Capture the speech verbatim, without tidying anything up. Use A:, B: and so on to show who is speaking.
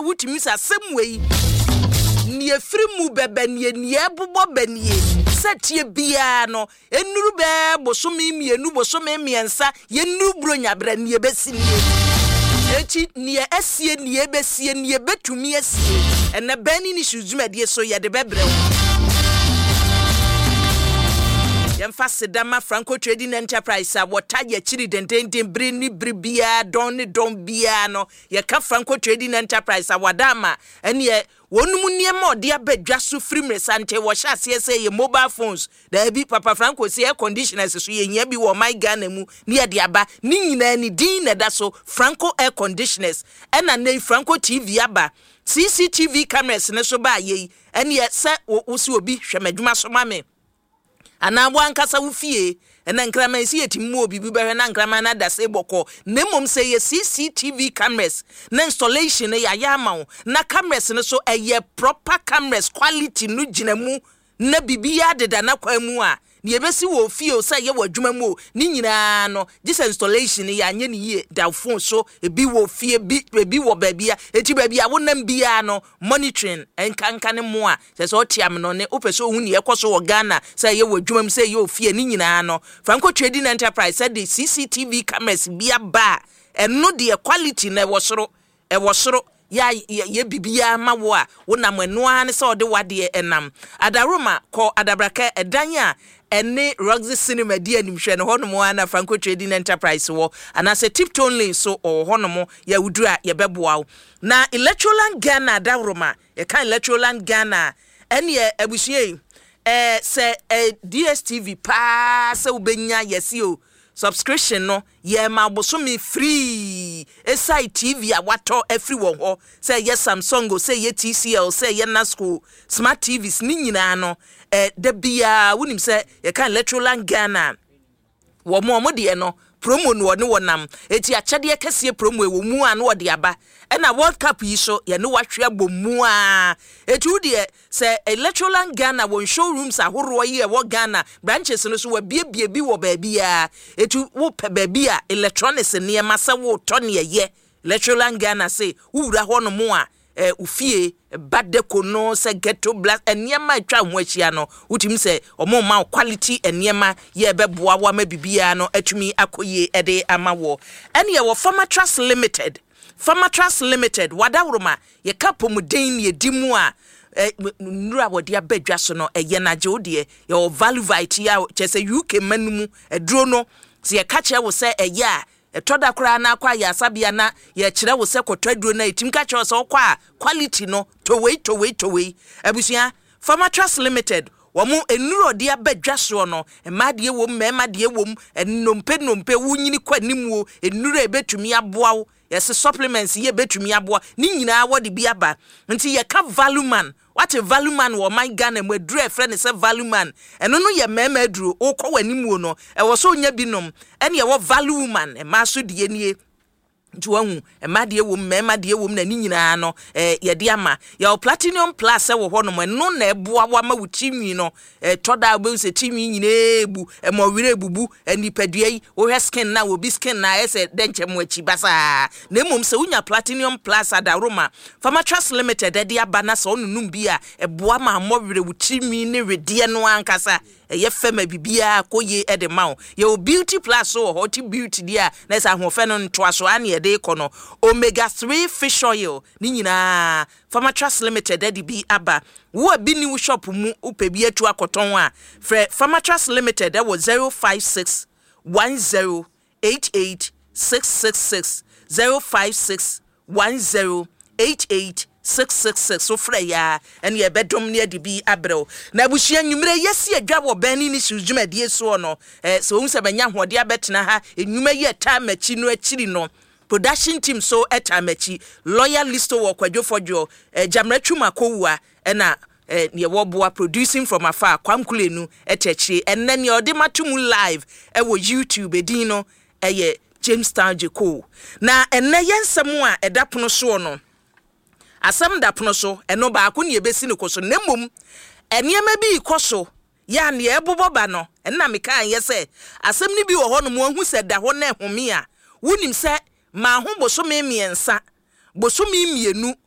A: wutimi sa semwe nie firi mu bebenie nie bobo benie setie bia no enuru be bosome mienu bosome miensa yenuru bro nyabra nie besi nie echi nie esie nie besie nie betumi esie ene bani ni shuzumade so ye de bebre yemfa sedama Franco Trading Enterprise a wotaye chiri dendenden bre ni bribia don ni don bia no ye ka Franco Trading Enterprise a wadama ene wonum niema ode abadwa so frimre sante wo hya se se ye mobile phones da bi Papa Franco se air conditioners so ye nya bi wo my Ghana mu ne ye de aba ni nyina ni din na da so Franco air conditioners ena nei Franco T V aba C C T V cameras ne so ba ye ene ye se wo se obi hwemadwuma so ma me ana bo ankasa wo fie ena nkrama si yetimu obi bi behwe na nkrama na da se boko nemom se ye C C T V cameras na installation ya ya ma na cameras ne so eye proper cameras quality no ginamu na bibia deda na kwamu a ne besi wo fie o se ye wadwuma mu ni nyina no this installation ya anye ne ye da phone so ebi wo fie bi ebi wo babia eti babia wonam bia no monitoring enkanka ne mo a se so tiam no ne opeso hu ne ekoso wo Ghana se ye wadwuma mu se ye ofie ni nyina no Franco Trading Enterprise said the C C T V cameras bia ba eno de quality na wo soro e wo soro ya ye bibia ma wo a wonam eno an se ode wade enam adaroma ko adabraka edan a ene Roxy Cinema di animhwe ne hono mo ana Franco Trading Enterprise wo ana se Tipton Lane so o hono mo ya wudura ye beboa na Electroland Ghana adaroma ye kan Electroland Ghana ene ye abusue eh se eh, D S T V pa se ubenya yesi o subscription no ye ma bosomi free esai T V a wato every one ho say ye Samsung go say ye T C L say ye Nasco smart T Vs ni nyina no eh de bia wonim say ye kan Electroland Ghana wo mo mo de no promo no ne wonam eti achade kese promo e wo mu an wo de aba ena World Cup yi so ye no watwe abomu a etu de se Electroland Ghana won showrooms ahoro yi e wo Ghana branches no so wa biebie bi wo ba bia etu wo pe ba bia electronics ne ma se wo to ne ye Electroland Ghana say wura ho no mo a eh ufie badeko no se ghetto black eniema atwa ho ahia no utimi se omo ma quality eniema ye beboa wa ma bibia no atumi akoye ede amawo ene ye wo Pharmatras Limited Pharmatras Limited wadawroma ye kapomuden ye dimu a nura wodi abadwa so no eye na je ode ye wo Valuvite ya chese U K manumu eduro no se ye ka che wo se eye a etoda kura na akwa ya sabia na ye kire wo se kotwaduro na etim ka che so kwa quality no to wait to wait to wait abusia Pharmatras Limited wo mu enuro de abadwa so no emade wo mema de wo ennompe nompe wunyini kwanimu enuro ebetumi aboa wo yes supplements ye betumi aboa ni nyina wo de bi aba nti ye ka value man what a value man wo my Ghana mu aduru friend say value man eno no ye mema aduru okọ wanimu no e wo so nya binom ene ye wo value man e ma so de nie Juangu, a madia woman, madia woman, and Nina, no, eh, Yadiama, your Platinum Plus, our honor, and no neba wama with Timmy, no, a toda bones a Timmy in ebu, a more rebubu, and the pedie, or her skin now will be skin na as a denchem with Chibasa. Nemum Saunia Platinum Plus at Aroma, Pharmatras Limited, a dear banas on Numbia, a boama more with Timmy, near dear no ancasa. Ye feme bibia koye edemao ye beauty plus so hot beauty dia na sa hofeno ntwaso ane de kono omega three fish oil ni nyina Pharmatras Limited edi bi aba wo bi ni shop mu upebi atu akoton a fre Pharmatras Limited e wo zero five six one zero eight eight six six six zero five six one zero eight eight six six six so freya and ye bedom near the be abro na bushia nwumre yesi adwa wo bani ni sujumade so no eh so hu se banya hode abetena ha enwuma ye time achi no achiri no production team so etamachi loyal listo wo kwadwofojo eh, jamratwuma kowua na eh, ne woboa producing from afar kwamkulenu etachire enne ne ode matumu live e wo YouTube edin no eye Jamestown Jeko na enne yensemu a edapono so no asam da pono so eno ba ko ne ebesi ne koso nemom eniema bi koso ya ne eboboba no enna me kan yese asam ni bi wo ho no mo hu se da ho na ehome a wonim se ma ho boso me miensa boso me mienu